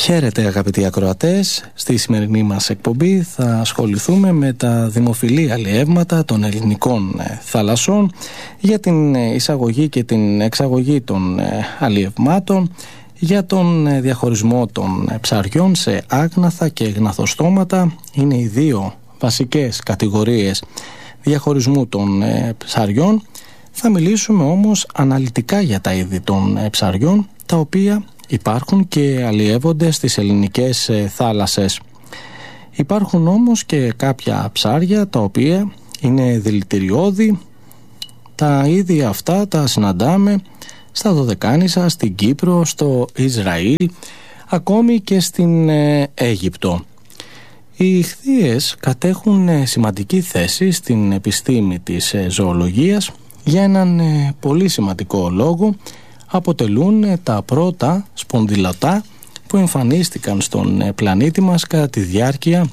Χαίρετε αγαπητοί ακροατές, στη σημερινή μας εκπομπή θα ασχοληθούμε με τα δημοφιλή αλλιεύματα των ελληνικών θαλασσών για την εισαγωγή και την εξαγωγή των αλλιευμάτων, για τον διαχωρισμό των ψαριών σε άγναθα και γναθοστόματα. Είναι οι δύο βασικές κατηγορίες διαχωρισμού των ψαριών. Θα μιλήσουμε όμως αναλυτικά για τα είδη των ψαριών, τα οποία υπάρχουν και αλλιεύονται στις ελληνικές θάλασσες. Υπάρχουν όμως και κάποια ψάρια τα οποία είναι δηλητηριώδη. Τα είδη αυτά τα συναντάμε στα Δωδεκάνησα, στην Κύπρο, στο Ισραήλ, ακόμη και στην Αίγυπτο. Οι ιχθύες κατέχουν σημαντική θέση στην επιστήμη της ζωολογίας για έναν πολύ σημαντικό λόγο. Αποτελούν τα πρώτα σπονδυλωτά που εμφανίστηκαν στον πλανήτη μας κατά τη διάρκεια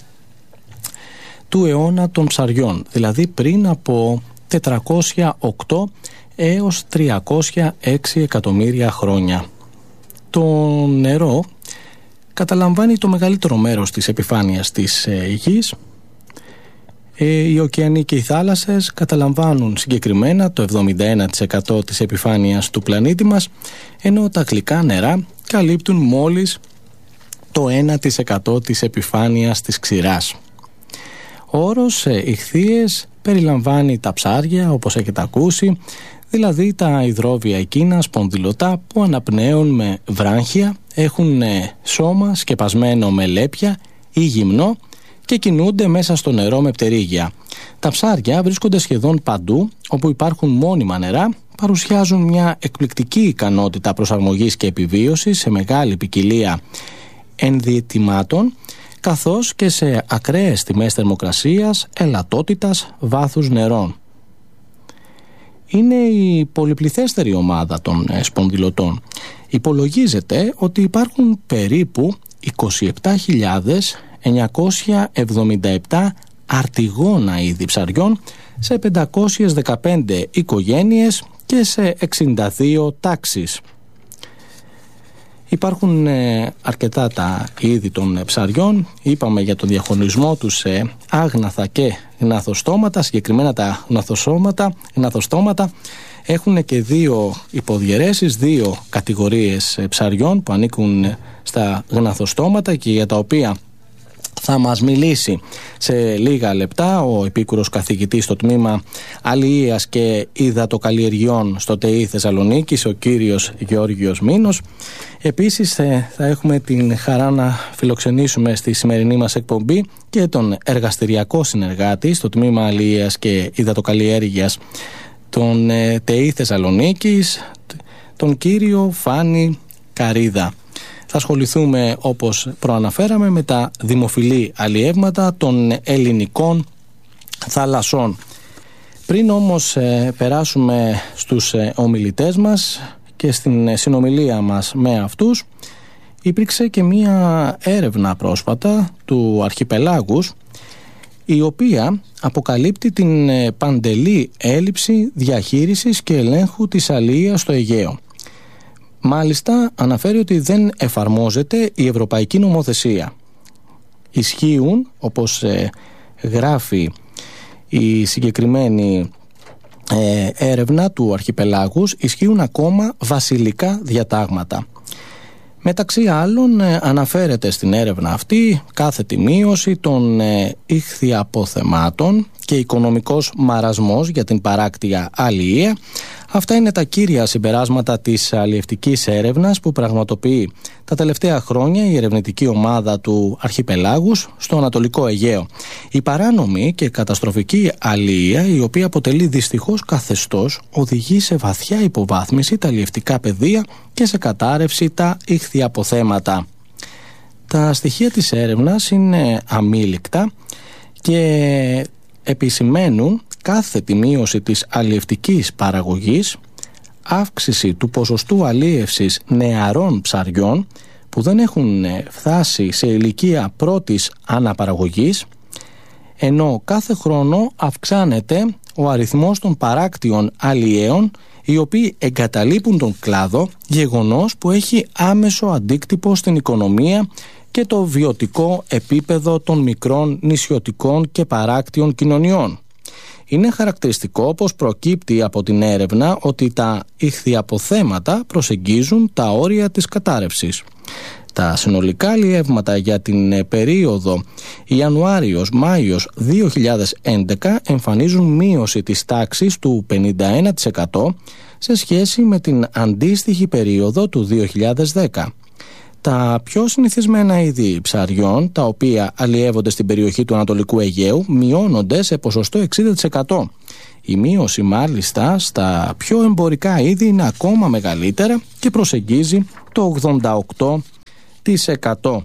του αιώνα των ψαριών, δηλαδή πριν από 408 έως 306 εκατομμύρια χρόνια. Το νερό καταλαμβάνει το μεγαλύτερο μέρος της επιφάνειας της γης. Οι ωκεανοί και οι θάλασσες καταλαμβάνουν συγκεκριμένα το 71% της επιφάνειας του πλανήτη μας, ενώ τα γλυκά νερά καλύπτουν μόλις το 1% της επιφάνειας της ξηράς. Ο όρος ιχθύες περιλαμβάνει τα ψάρια, όπως έχετε ακούσει, δηλαδή τα υδρόβια εκείνα σπονδυλωτά που αναπνέουν με βράχια, έχουν σώμα σκεπασμένο με λέπια ή γυμνό και κινούνται μέσα στο νερό με πτερίγια. Τα ψάρια βρίσκονται σχεδόν παντού όπου υπάρχουν μόνιμα νερά, παρουσιάζουν μια εκπληκτική ικανότητα προσαρμογής και επιβίωσης σε μεγάλη ποικιλία ενδιαιτημάτων, καθώς και σε ακραίες τιμές θερμοκρασίας, ελαττότητας, βάθους νερών. Είναι η πολυπληθέστερη ομάδα των σπονδυλωτών. Υπολογίζεται ότι υπάρχουν περίπου 27.977 αρτιγόνα είδη ψαριών σε 515 οικογένειες και σε 62 τάξεις. Υπάρχουν αρκετά τα είδη των ψαριών. Είπαμε για τον διαχωρισμό τους σε άγναθα και γναθοστόματα. Συγκεκριμένα τα γναθοστόματα έχουν και δύο υποδιαιρέσεις, δύο κατηγορίες ψαριών που ανήκουν στα γναθοστόματα και για τα οποία θα μας μιλήσει σε λίγα λεπτά ο επίκουρος καθηγητής στο τμήμα Αλληλείας και Υδατοκαλλιεργειών στο ΤΕΙ Θεσσαλονίκης, ο κύριος Γεώργιος Μήνος. Επίσης θα έχουμε την χαρά να φιλοξενήσουμε στη σημερινή μας εκπομπή και τον εργαστηριακό συνεργάτη στο τμήμα Αλληλείας και Υδατοκαλλιέργειας των ΤΕΙ Θεσσαλονίκης, τον κύριο Φάνη Καρίδα. Θα ασχοληθούμε, όπως προαναφέραμε, με τα δημοφιλή αλλιεύματα των ελληνικών θαλασσών. Πριν όμως περάσουμε στους ομιλητές μας και στην συνομιλία μας με αυτούς, υπήρξε και μία έρευνα πρόσφατα του Αρχιπελάγους, η οποία αποκαλύπτει την παντελή έλλειψη διαχείρισης και ελέγχου της αλληλείας στο Αιγαίο. Μάλιστα αναφέρει ότι δεν εφαρμόζεται η ευρωπαϊκή νομοθεσία. Ισχύουν, όπως γράφει η συγκεκριμένη έρευνα του Αρχιπελάγους, ισχύουν ακόμα βασιλικά διατάγματα. Μεταξύ άλλων αναφέρεται στην έρευνα αυτή κάθετη μείωση των ιχθυαποθεμάτων και οικονομικός μαρασμός για την παράκτια αλληλεία. Αυτά είναι τα κύρια συμπεράσματα της αλλιευτικής έρευνας που πραγματοποιεί τα τελευταία χρόνια η ερευνητική ομάδα του Αρχιπελάγους στο Ανατολικό Αιγαίο. Η παράνομη και καταστροφική αλληλεία, η οποία αποτελεί δυστυχώς καθεστώς, οδηγεί σε βαθιά υποβάθμιση τα αλλιευτικά πεδία και σε κατάρρευση τα ιχθυαποθέματα. Τα στοιχεία της έρευνας είναι αμήλικτα και επισημαίνουν κάθετη μείωση της αλλιευτικής παραγωγής, αύξηση του ποσοστού αλλίευσης νεαρών ψαριών που δεν έχουν φτάσει σε ηλικία πρώτης αναπαραγωγής, ενώ κάθε χρόνο αυξάνεται ο αριθμός των παράκτιων αλλιέων, οι οποίοι εγκαταλείπουν τον κλάδο, γεγονός που έχει άμεσο αντίκτυπο στην οικονομία και το βιωτικό επίπεδο των μικρών νησιωτικών και παράκτιων κοινωνιών. Είναι χαρακτηριστικό, όπως προκύπτει από την έρευνα, ότι τα ιχθυαποθέματα προσεγγίζουν τα όρια της κατάρρευσης. Τα συνολικά αλλιεύματα για την περίοδο Ιανουάριος-Μάιος 2011 εμφανίζουν μείωση της τάξης του 51% σε σχέση με την αντίστοιχη περίοδο του 2010. Τα πιο συνηθισμένα είδη ψαριών, τα οποία αλλιεύονται στην περιοχή του Ανατολικού Αιγαίου, μειώνονται σε ποσοστό 60%. Η μείωση μάλιστα στα πιο εμπορικά είδη είναι ακόμα μεγαλύτερα και προσεγγίζει το 88%.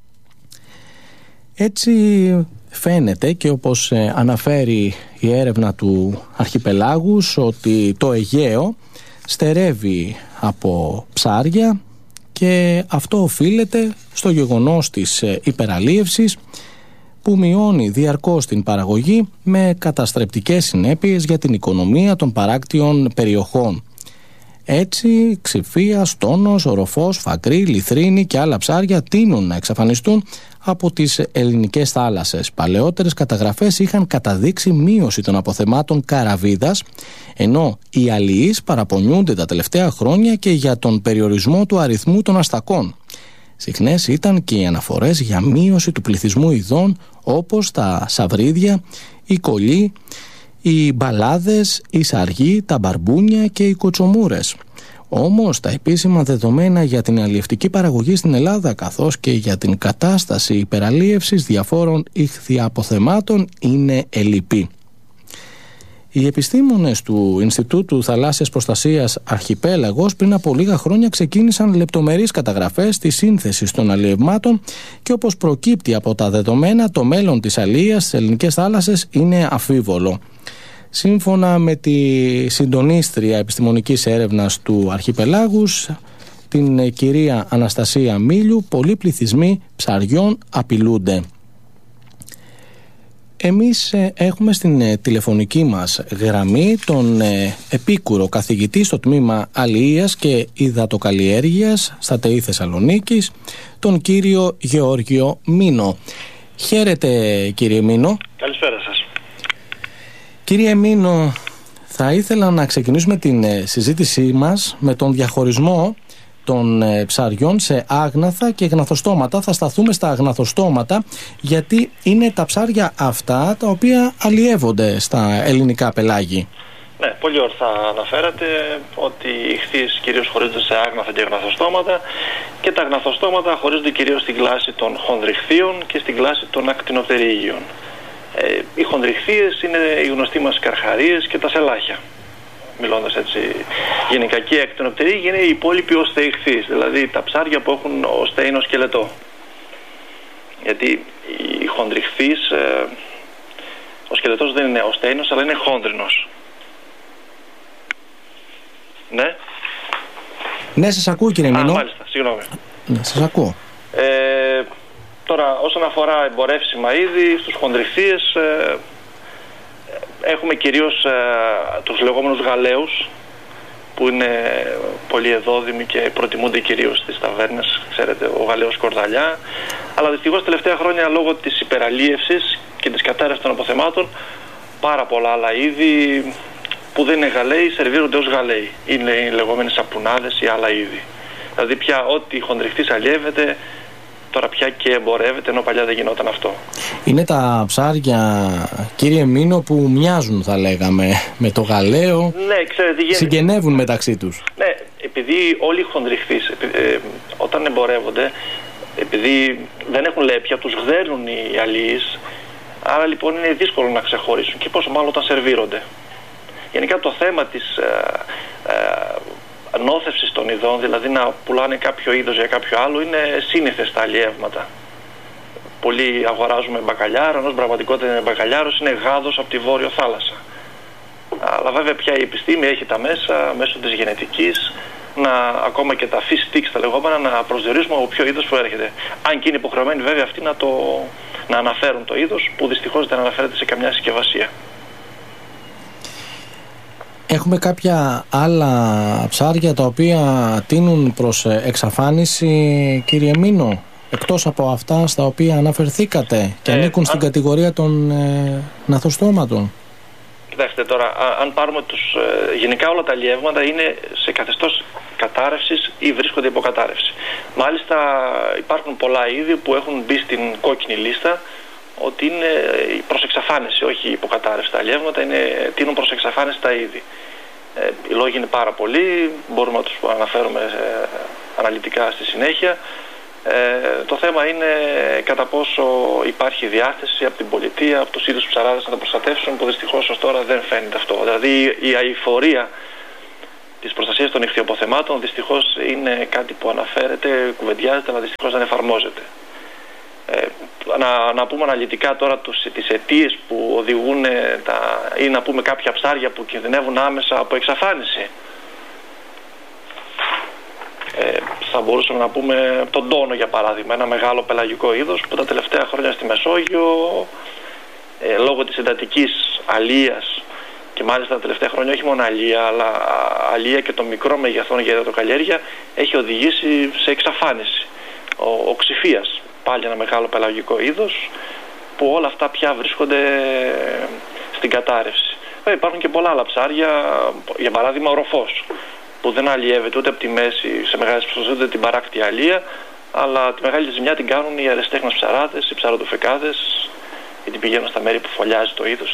Έτσι φαίνεται, και όπως αναφέρει η έρευνα του Αρχιπελάγους, ότι το Αιγαίο στερεύει από ψάρια, και αυτό οφείλεται στο γεγονός της υπεραλίευσης που μειώνει διαρκώς την παραγωγή με καταστρεπτικές συνέπειες για την οικονομία των παράκτιων περιοχών. Έτσι, ξηφία, τόνος, οροφός, φακρί, λιθρίνη και άλλα ψάρια τείνουν να εξαφανιστούν από τις ελληνικές θάλασσες. Παλαιότερες καταγραφές είχαν καταδείξει μείωση των αποθεμάτων καραβίδας, ενώ οι αλληλείς παραπονιούνται τα τελευταία χρόνια και για τον περιορισμό του αριθμού των αστακών. Συχνές ήταν και οι αναφορές για μείωση του πληθυσμού ειδών, όπως τα σαβρίδια, οι κολλοί, οι μπαλάδες, οι σαργοί, τα μπαρμπούνια και οι κοτσομούρες. Όμως τα επίσημα δεδομένα για την αλλιευτική παραγωγή στην Ελλάδα, καθώς και για την κατάσταση υπεραλίευσης διαφόρων ιχθυαποθεμάτων, είναι ελλειπή. Οι επιστήμονες του Ινστιτούτου Θαλάσσιας Προστασίας Αρχιπέλαγος πριν από λίγα χρόνια ξεκίνησαν λεπτομερείς καταγραφές της σύνθεσης των αλλιευμάτων, και όπως προκύπτει από τα δεδομένα, το μέλλον της αλλιείας στις ελληνικές θάλασσες είναι αφίβολο. Σύμφωνα με τη συντονίστρια επιστημονικής έρευνας του Αρχιπελάγους, την κυρία Αναστασία Μίλιου, πολλοί πληθυσμοί ψαριών απειλούνται. Εμείς έχουμε στην τηλεφωνική μας γραμμή τον επίκουρο καθηγητή στο τμήμα Αλληλείας και Υδατοκαλλιέργειας στα ΤΕΙ Θεσσαλονίκης, τον κύριο Γεώργιο Μίνο. Χαίρετε, κύριε Μίνο. Καλησπέρα σας. Κύριε Μίνο, θα ήθελα να ξεκινήσουμε την συζήτησή μας με τον διαχωρισμό των ψαριών σε άγναθα και γναθοστόματα. Θα σταθούμε στα αγναθοστόματα, γιατί είναι τα ψάρια αυτά τα οποία αλλιεύονται στα ελληνικά πελάγη. Ναι, πολύ ορθά αναφέρατε ότι οι ιχθύες κυρίως χωρίζονται σε άγναθα και γναθοστόματα, και τα γναθοστόματα χωρίζονται κυρίως στην κλάση των χονδριχθείων και στην κλάση των ακτινοπτερίγιων. Οι χονδριχθείες είναι οι γνωστοί μας καρχαρίες και τα σελάχια. Μιλώντας έτσι γενικά, και οι ακτινοπτερίγιοι είναι οι υπόλοιποι οστεϊχθείς, δηλαδή τα ψάρια που έχουν οστέινο σκελετό. Γιατί οι χονδριχθείς, ο σκελετός δεν είναι οστέινος, αλλά είναι χόνδρινος. Ναι. Ναι, σας ακούω, κύριε Μίνο. Μάλιστα, συγγνώμη. Ναι, σας ακούω. Τώρα, όσον αφορά εμπορεύσιμα είδη, στους χονδριχθείες έχουμε κυρίως τους λεγόμενους γαλέους, που είναι πολύ εδόδημοι και προτιμούνται κυρίως στις ταβέρνες, ξέρετε, ο γαλέος κορδαλιά. Αλλά δυστυχώς τελευταία χρόνια, λόγω της υπεραλίευσης και της κατάρρευσης των αποθεμάτων, πάρα πολλά άλλα είδη που δεν είναι γαλέοι σερβίρονται ως γαλέοι. Είναι οι λεγόμενες σαπουνάδες ή άλλα είδη. Δηλαδή πια ό,τι χονδριχθής αλλιεύεται, τώρα πια και εμπορεύεται, ενώ παλιά δεν γινόταν αυτό. Είναι τα ψάρια, κύριε Μίνο, που μοιάζουν, θα λέγαμε, με το γαλαίο. Ναι, ξέρετε, συγγενεύουν μεταξύ τους. Ναι, επειδή όλοι οι χονδριχθείς όταν εμπορεύονται, επειδή δεν έχουν λέπια, τους γδέρνουν οι αλλοίς, άρα λοιπόν είναι δύσκολο να ξεχωρίσουν, και πόσο μάλλον όταν σερβίρονται. Γενικά το θέμα της νόθευσης των ειδών, δηλαδή να πουλάνε κάποιο είδος για κάποιο άλλο, είναι σύνηθες στα αλλιεύματα. Πολλοί αγοράζουμε μπακαλιάρο, ενώ στην πραγματικότητα μπακαλιάρος είναι γάδος από τη Βόρειο Θάλασσα. Αλλά βέβαια πια η επιστήμη έχει τα μέσα, μέσω της γενετικής, ακόμα και τα fish sticks τα λεγόμενα, να προσδιορίσουμε από ποιο είδος προέρχεται. Αν και είναι υποχρεωμένοι βέβαια αυτοί να αναφέρουν το είδος, που δυστυχώς δεν αναφέρεται σε καμιά συσκευασία. Έχουμε κάποια άλλα ψάρια τα οποία τείνουν προς εξαφάνιση, κύριε Μήνο, εκτός από αυτά στα οποία αναφερθήκατε και ανήκουν στην κατηγορία των ναθοστόματων? Κοιτάξτε τώρα, αν πάρουμε γενικά όλα τα αλλιεύματα είναι σε καθεστώς κατάρρευσης ή βρίσκονται υποκατάρρευση. Μάλιστα υπάρχουν πολλά είδη που έχουν μπει στην κόκκινη λίστα ότι είναι προς εξαφάνιση, όχι υποκατάρρευση. Τα αλλιεύματα τείνουν προς εξαφάνιση τα είδη. Οι λόγοι είναι πάρα πολλοί, μπορούμε να τους αναφέρουμε αναλυτικά στη συνέχεια. Το θέμα είναι κατά πόσο υπάρχει διάθεση από την πολιτεία, από τους ίδιους ψαράδες να τα προστατεύσουν, που δυστυχώς ως τώρα δεν φαίνεται αυτό. Δηλαδή η αειφορία της προστασίας των ιχθυοποθεμάτων δυστυχώς είναι κάτι που αναφέρεται, κουβεντιάζεται, αλλά δυστυχώς δεν εφαρμόζεται. Να πούμε αναλυτικά τώρα τις αιτίες που οδηγούν ή να πούμε κάποια ψάρια που κινδυνεύουν άμεσα από εξαφάνιση. Θα μπορούσαμε να πούμε τον τόνο, για παράδειγμα, ένα μεγάλο πελαγικό είδος που τα τελευταία χρόνια στη Μεσόγειο λόγω της εντατικής αλίας, και μάλιστα τα τελευταία χρόνια όχι μόνο αλία, αλλά αλία και των μικρών μεγεθών για υδατοκαλλιέργεια, έχει οδηγήσει σε εξαφάνιση. Ο ξηφίας, πάλι ένα μεγάλο πελαγικό είδος, που όλα αυτά πια βρίσκονται στην κατάρρευση. Υπάρχουν και πολλά άλλα ψάρια, για παράδειγμα ο ροφός, που δεν αλλιεύεται ούτε από τη μέση σε μεγάλες ποσότητες, ούτε την παράκτη αλία, αλλά τη μεγάλη ζημιά την κάνουν οι αεραστέχνες ψαράδες, οι ψαροτοφεκάδες, γιατί πηγαίνουν στα μέρη που φωλιάζει το είδος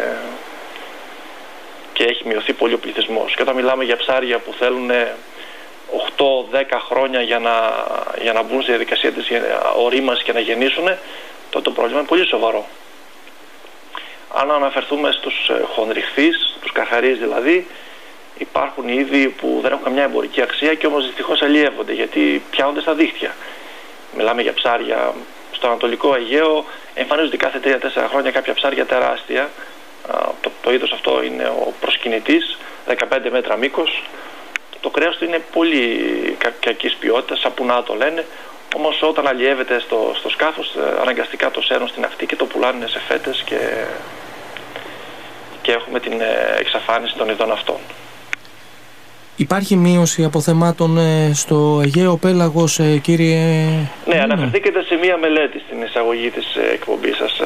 και έχει μειωθεί πολύ ο πληθυσμός. Και όταν μιλάμε για ψάρια που θέλουν 8-10 χρόνια για να μπουν στη διαδικασία της ορίμανσης και να γεννήσουν, τότε το πρόβλημα είναι πολύ σοβαρό. Αν αναφερθούμε στους χονδριχθείς, τους καρχαρίες δηλαδή, υπάρχουν είδη που δεν έχουν καμιά εμπορική αξία και όμως δυστυχώς αλλιεύονται, γιατί πιάνονται στα δίχτυα. Μιλάμε για ψάρια στο Ανατολικό Αιγαίο, εμφανίζονται κάθε 3-4 χρόνια κάποια ψάρια τεράστια. Το είδος αυτό είναι ο προσκυνητής, 15 μέτρα μήκος. Το κρέας του είναι πολύ κακής ποιότητας, σαπουνά το λένε, όμως όταν αλλιεύεται στο σκάφος αναγκαστικά το σέρνουν στην ακτή και το πουλάνε σε φέτες και έχουμε την εξαφάνιση των ειδών αυτών. Υπάρχει μείωση αποθεμάτων στο Αιγαίο πέλαγος, κύριε? Ναι, αναφερθήκατε σε μία μελέτη στην εισαγωγή της εκπομπής σας.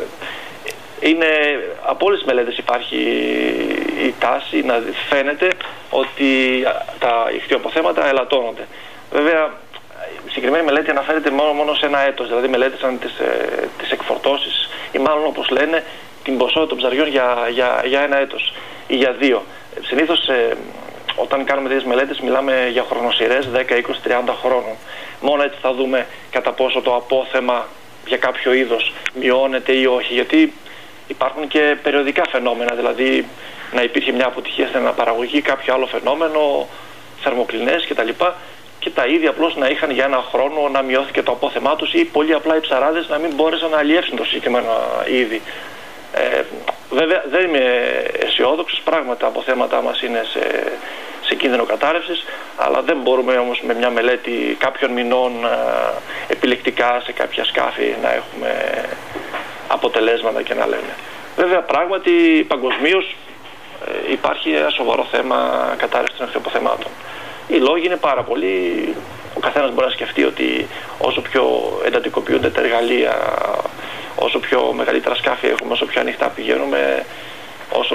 Από όλες τις μελέτες υπάρχει η τάση να φαίνεται ότι τα ιχθυοποθέματα ελαττώνονται. Βέβαια, η συγκεκριμένη μελέτη αναφέρεται μόνο σε ένα έτος, δηλαδή μελέτησαν τις εκφορτώσεις ή μάλλον όπως λένε την ποσότητα των ψαριών για ένα έτος ή για 2. Συνήθως όταν κάνουμε τέτοιες μελέτες μιλάμε για χρονοσειρές 10, 20, 30 χρόνων. Μόνο έτσι θα δούμε κατά πόσο το απόθεμα για κάποιο είδος μειώνεται ή όχι, γιατί υπάρχουν και περιοδικά φαινόμενα, δηλαδή να υπήρχε μια αποτυχία στην αναπαραγωγή, κάποιο άλλο φαινόμενο, θερμοκλινές κτλ. Και τα είδη απλώς να είχαν για ένα χρόνο να μειώθηκε το απόθεμά τους ή πολύ απλά οι ψαράδες να μην μπόρεσαν να αλλιεύσουν το συγκεκριμένο είδη. Βέβαια δεν είμαι αισιόδοξος, πράγματι τα αποθέματά μας είναι σε κίνδυνο κατάρρευσης, αλλά δεν μπορούμε όμως με μια μελέτη κάποιων μηνών επιλεκτικά σε κάποια σκάφη να έχουμε αποτελέσματα και να λέμε. Βέβαια πράγματι παγκοσμίως υπάρχει ένα σοβαρό θέμα κατάρρευσης των ιχθυοποθεμάτων. Οι λόγοι είναι πάρα πολλοί. Ο καθένας μπορεί να σκεφτεί ότι όσο πιο εντατικοποιούνται τα εργαλεία, όσο πιο μεγαλύτερα σκάφη έχουμε, όσο πιο ανοιχτά πηγαίνουμε, όσο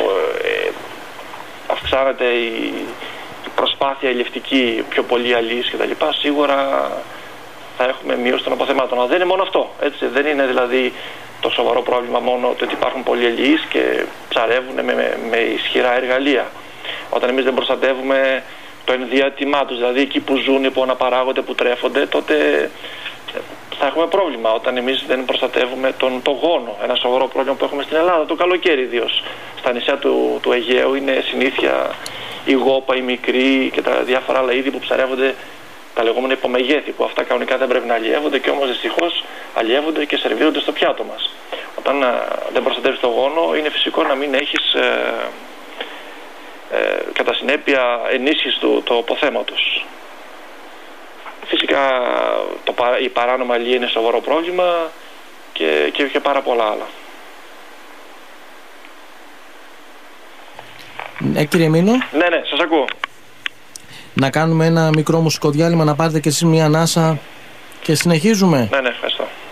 αυξάνεται η προσπάθεια ηλεκτρική, πιο πολλοί αλίες κτλ. Σίγουρα θα έχουμε μείωση των αποθεμάτων. Αλλά δεν είναι μόνο αυτό. Έτσι. Δεν είναι δηλαδή το σοβαρό πρόβλημα μόνο το ότι υπάρχουν πολλοί αλίες και ψαρεύουν με ισχυρά εργαλεία. Όταν εμείς δεν προστατεύουμε το ενδιάτημά τους, δηλαδή εκεί που ζουν, που αναπαράγονται, που τρέφονται, τότε θα έχουμε πρόβλημα. Όταν εμείς δεν προστατεύουμε τον γόνο, ένα σοβαρό πρόβλημα που έχουμε στην Ελλάδα, το καλοκαίρι ιδίως. Στα νησιά του Αιγαίου είναι συνήθεια η γόπα, η μικρή και τα διάφορα άλλα είδη που ψαρεύονται, τα λεγόμενα υπομεγέθη, που αυτά κανονικά δεν πρέπει να αλλιεύονται και όμως δυστυχώς αλλιεύονται και σερβίρονται στο πιάτο μας. Όταν δεν προστατεύεις τον γόνο, είναι φυσικό να μην έχεις κατά συνέπεια ενίσχυση του αποθέματος. Φυσικά η παράνομα αλληλεία είναι σοβαρό πρόβλημα και πάρα πολλά άλλα. Κύριε Μήνο. Ναι, σας ακούω. Να κάνουμε ένα μικρό μουσικό διάλειμμα, να πάρετε και εσείς μια ανάσα και συνεχίζουμε. Ναι, ευχαριστώ.